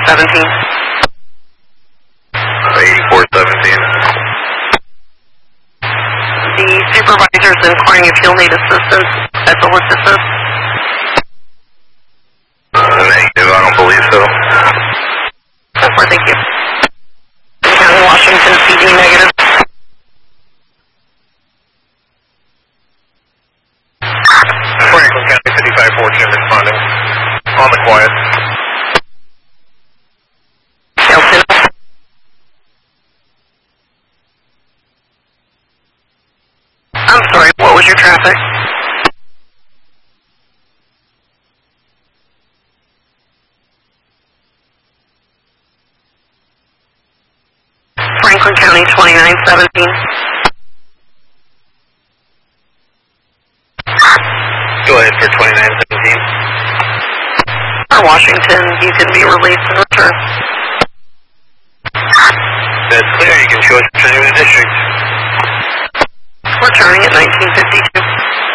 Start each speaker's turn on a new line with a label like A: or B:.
A: 8417.
B: 8417.
A: The supervisor is inquiring if you'll need assistance at the lift assist.
B: Negative, I don't believe so.
A: 10-4, thank you. County, Washington, CD negative.
B: Franklin County 5514 responding. On the quiet.
A: Delta. I'm sorry, what was your traffic? Franklin County 2917.
B: Go ahead for 2917.
A: For Washington, you can be released and return.
B: That's clear, you can show us returning to the district.
A: Returning at 1952.